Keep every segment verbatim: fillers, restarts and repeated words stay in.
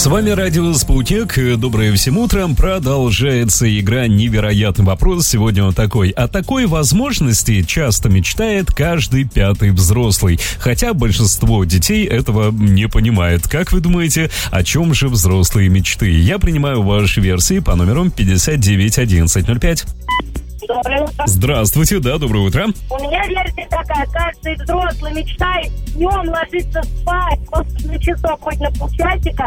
С вами Радио Спутник. Доброе всем утром. Продолжается игра «Невероятный вопрос». Сегодня он такой. О такой возможности часто мечтает каждый пятый взрослый. Хотя большинство детей этого не понимает. Как вы думаете, о чем же взрослые мечты? Я принимаю ваши версии по номерам пятьдесят девять одиннадцать ноль пять. Доброе утро. Здравствуйте, да, доброе утро. У меня версия такая: каждый взрослый мечтает днем ложиться спать, просто на часок, хоть на полчасика.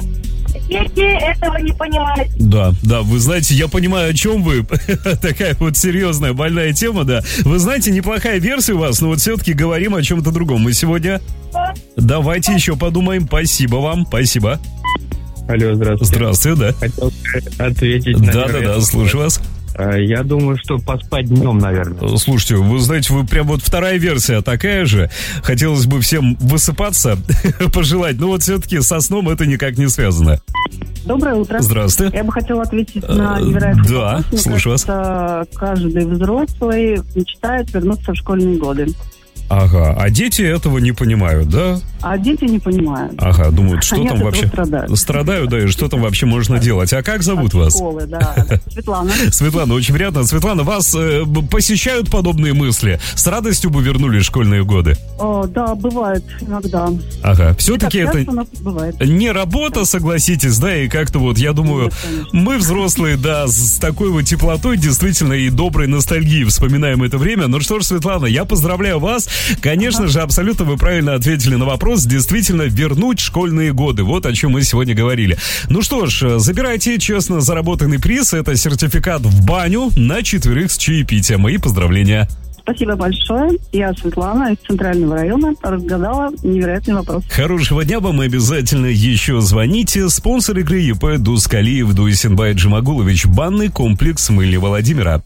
Дети этого не понимают. Да, да, вы знаете, я понимаю, о чем вы. Такая вот серьезная, больная тема, да. Вы знаете, неплохая версия у вас, но вот все-таки говорим о чем-то другом. Мы сегодня... Что? Давайте еще подумаем. Спасибо вам, спасибо. Алло, здравствуйте. Здравствуйте, да. Хотел ответить на Да, да, да, слушаю вас. Я думаю, что поспать днем, наверное. Слушайте, вы знаете, вы прям вот вторая версия такая же. Хотелось бы всем высыпаться, пожелать, но вот все-таки со сном это никак не связано. Доброе утро. Здравствуйте. Я бы хотела ответить на невероятный Да, вопрос. Мне слушаю вас. кажется, каждый взрослый мечтает вернуться в школьные годы. Ага, а дети этого не понимают, да? А дети не понимают. Ага, думают, что Они там от этого вообще... страдают. Страдают, да, и что там вообще можно делать. А как зовут От вас? школы, да. Светлана. Светлана, очень приятно. Светлана, вас э, посещают подобные мысли? С радостью бы вернули школьные годы? О, да, бывает иногда. Ага, все-таки Не так это... часто, но бывает. Не работа, согласитесь, да, и как-то вот, я думаю, Нет, конечно. мы взрослые, да, с такой вот теплотой, действительно, и доброй ностальгией вспоминаем это время. Ну что ж, Светлана, я поздравляю вас. Конечно же, абсолютно вы правильно ответили на вопрос. Действительно, вернуть школьные годы. Вот о чем мы сегодня говорили. Ну что ж, забирайте честно заработанный приз. Это сертификат в баню на четверых с чаепитием. Мои поздравления. Спасибо большое. Я Светлана из Центрального района. Разгадала невероятный вопрос. Хорошего дня вам, и обязательно еще звоните. Спонсор игры ЕП Дускалиев Дуйсенбай Джамагулович. Банный комплекс Мыльни Владимира.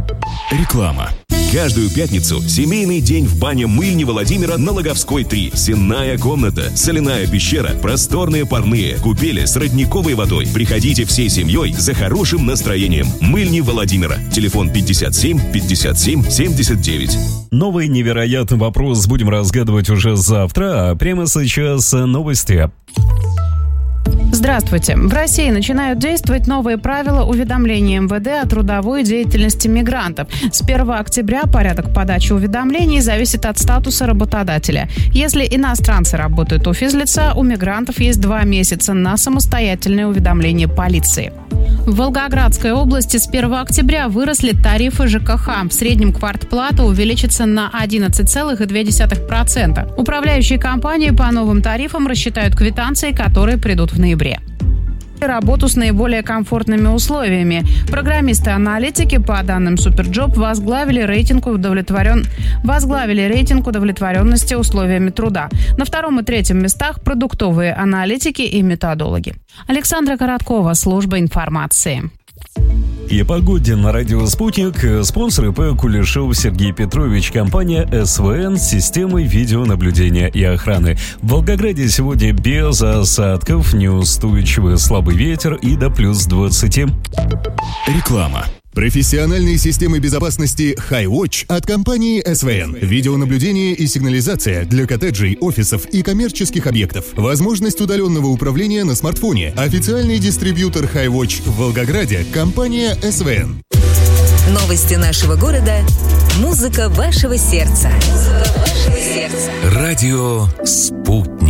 Реклама. Каждую пятницу семейный день в бане Мыльни Владимира на Логовской три. Сенная комната, соляная пещера, просторные парные, купели с родниковой водой. Приходите всей семьей за хорошим настроением. Мыльни Владимира. Телефон пятьдесят семь пятьдесят семь семьдесят девять. Новый невероятный вопрос будем разгадывать уже завтра, а прямо сейчас новости. Здравствуйте. В России начинают действовать новые правила уведомления эм вэ дэ о трудовой деятельности мигрантов. С первого октября порядок подачи уведомлений зависит от статуса работодателя. Если иностранцы работают у физлица, у мигрантов есть два месяца на самостоятельное уведомление полиции. В Волгоградской области с первого октября выросли тарифы жэ ка ха. В среднем квартплата увеличится на одиннадцать целых две десятых процента. Управляющие компании по новым тарифам рассчитают квитанции, которые придут в ноябре. Работу с наиболее комфортными условиями. Программисты-аналитики, по данным Суперджоп, возглавили рейтинг, удовлетворен... возглавили рейтинг удовлетворенности условиями труда. На втором и третьем местах продуктовые аналитики и методологи. Александра Короткова, служба информации. И о погоде на радио «Спутник». Спонсор ИП Кулешов Сергей Петрович. Компания эс вэ эн с системой видеонаблюдения и охраны. В Волгограде сегодня без осадков, неустойчивый слабый ветер и до плюс двадцати. Реклама. Профессиональные системы безопасности HiWatch от компании эс вэ эн. Видеонаблюдение и сигнализация для коттеджей, офисов и коммерческих объектов. Возможность удаленного управления на смартфоне. Официальный дистрибьютор HiWatch в Волгограде – компания эс вэ эн. Новости нашего города. Музыка вашего сердца. Музыка вашего сердца. Радио «Спутник».